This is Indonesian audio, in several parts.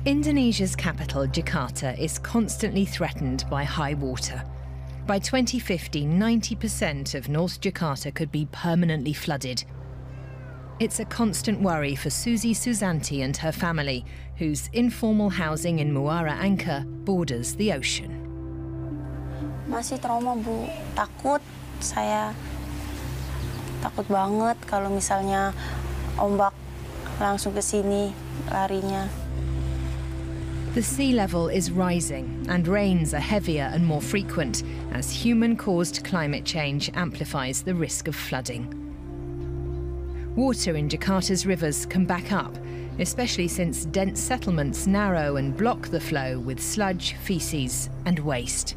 Indonesia's capital, Jakarta, is constantly threatened by high water. By 2050, 90% of North Jakarta could be permanently flooded. It's a constant worry for Suzy Susanti and her family, whose informal housing in Muara Angke borders the ocean. Masih trauma, Bu. Saya takut banget kalau misalnya ombak langsung ke sini larinya. The sea level is rising and rains are heavier and more frequent as human-caused climate change amplifies the risk of flooding. Water in Jakarta's rivers can back up, especially since dense settlements narrow and block the flow with sludge, feces and waste.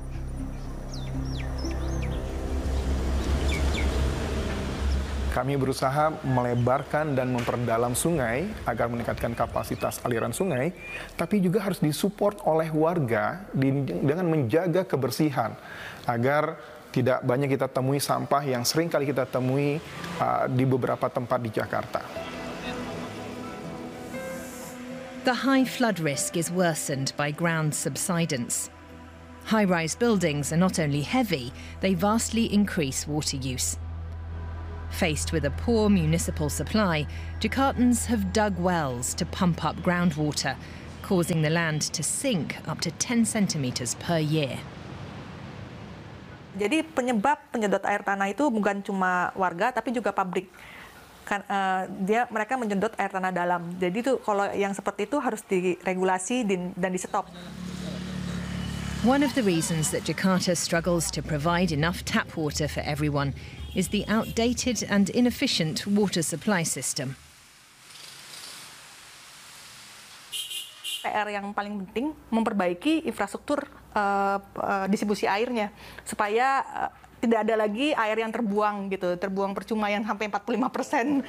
Kami berusaha melebarkan dan memperdalam sungai agar meningkatkan kapasitas aliran sungai, tapi juga harus disupport oleh warga dengan menjaga kebersihan agar tidak banyak kita temui sampah yang sering kali kita temui di beberapa tempat di Jakarta. The high flood risk is worsened by ground subsidence. High-rise buildings are not only heavy, they vastly increase water use. Faced with a poor municipal supply, Jakartans have dug wells to pump up groundwater, causing the land to sink up to 10 centimeters per year. Jadi penyebab penyedot air tanah itu bukan cuma warga, tapi juga pabrik. Mereka menyedot air tanah dalam. Jadi itu kalau yang seperti itu harus diregulasi dan di-stop. One of the reasons that Jakarta struggles to provide enough tap water for everyone is the outdated and inefficient water supply system. PR yang paling penting memperbaiki infrastruktur distribusi airnya supaya tidak ada lagi air yang terbuang percuma yang sampai 45%.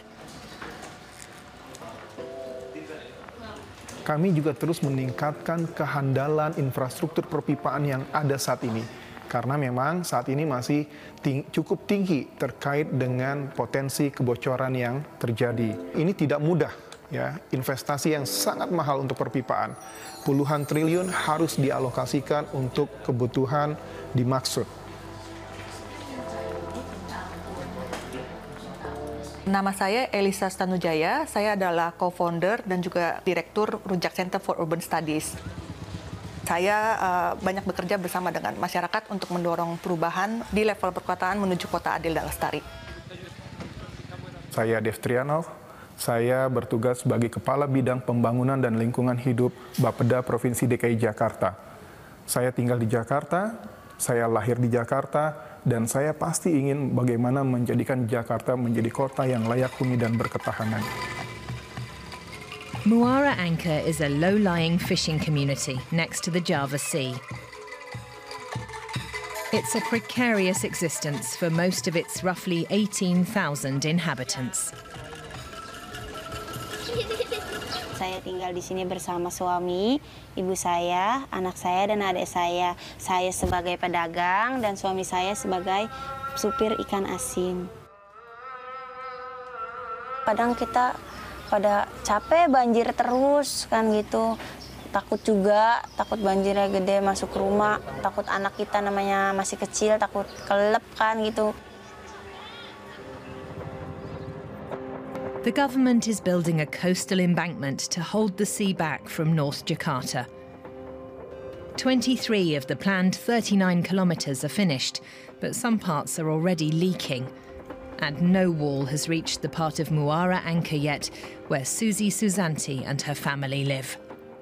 Kami juga terus meningkatkan kehandalan infrastruktur perpipaan yang ada saat ini. Karena memang saat ini masih cukup tinggi terkait dengan potensi kebocoran yang terjadi. Ini tidak mudah, ya, investasi yang sangat mahal untuk perpipaan. Puluhan triliun harus dialokasikan untuk kebutuhan dimaksud. Nama saya Elisa Stanujaya, saya adalah co-founder dan juga direktur Rujak Center for Urban Studies. Saya banyak bekerja bersama dengan masyarakat untuk mendorong perubahan di level perkotaan menuju kota adil dan lestari. Saya Dev Trianov, saya bertugas sebagai Kepala Bidang Pembangunan dan Lingkungan Hidup Bapeda Provinsi DKI Jakarta. Saya tinggal di Jakarta, saya lahir di Jakarta, dan saya pasti ingin bagaimana menjadikan Jakarta menjadi kota yang layak huni dan berketahanan. Muara Angke is a low-lying fishing community next to the Java Sea. It's a precarious existence for most of its roughly 18,000 inhabitants. Saya tinggal di sini bersama suami, ibu saya, anak saya, dan adik saya. Saya sebagai pedagang dan suami saya sebagai supir ikan asin. Kadang kita pada capek banjir terus kan gitu, takut banjirnya gede masuk rumah, takut anak kita namanya masih kecil takut kelelep kan gitu. The government is building a coastal embankment to hold the sea back from North Jakarta. 23 of the planned 39 kilometres are finished, but some parts are already leaking. And no wall has reached the part of Muara Angke yet, where Suzy Susanti and her family live.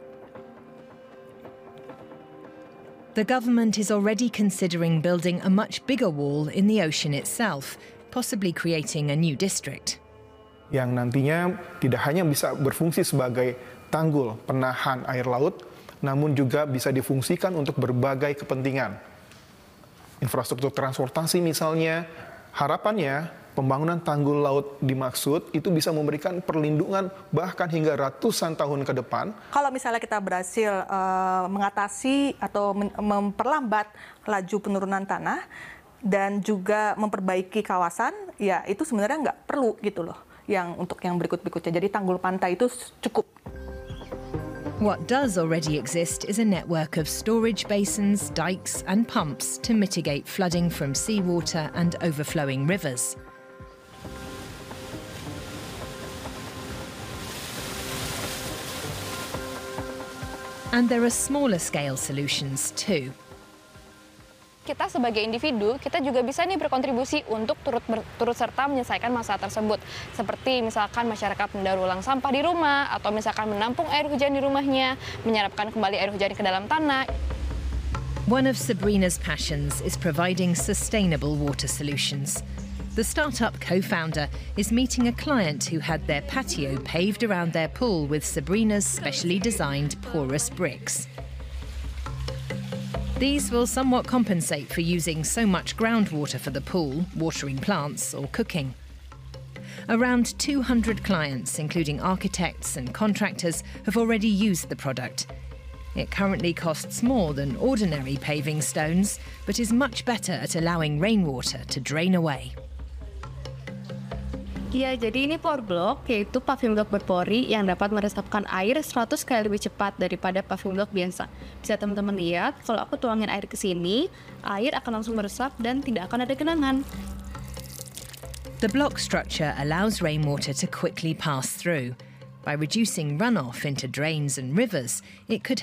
The government is already considering building a much bigger wall in the ocean itself, possibly creating a new district. Yang nantinya tidak hanya bisa berfungsi sebagai tanggul penahan air laut, namun juga bisa difungsikan untuk berbagai kepentingan. Infrastruktur transportasi misalnya, harapannya pembangunan tanggul laut dimaksud itu bisa memberikan perlindungan bahkan hingga ratusan tahun ke depan. Kalau misalnya kita berhasil mengatasi atau memperlambat laju penurunan tanah dan juga memperbaiki kawasan, ya itu sebenarnya nggak perlu gitu loh. Untuk yang berikut-berikutnya. Jadi tanggul pantai itu cukup. What does already exist is a network of storage basins, dikes and pumps to mitigate flooding from seawater and overflowing rivers. And there are smaller scale solutions too. Kita sebagai individu, kita juga bisa nih berkontribusi untuk turut serta menyelesaikan masalah tersebut. Seperti misalkan masyarakat mendaur ulang sampah di rumah, atau misalkan menampung air hujan di rumahnya, menyerapkan kembali air hujan ke dalam tanah. One of Sabrina's passions is providing sustainable water solutions. The startup co-founder is meeting a client who had their patio paved around their pool with Sabrina's specially designed porous bricks. These will somewhat compensate for using so much groundwater for the pool, watering plants or cooking. Around 200 clients, including architects and contractors, have already used the product. It currently costs more than ordinary paving stones, but is much better at allowing rainwater to drain away. Ya, jadi ini pour block, yaitu paving block berpori yang dapat meresapkan air 100 kali lebih cepat daripada paving block biasa. Bisa teman-teman lihat, kalau aku tuangin air ke sini, air akan langsung meresap dan tidak akan ada genangan. The block structure allows rainwater to quickly pass through. By reducing runoff into drains and rivers, it could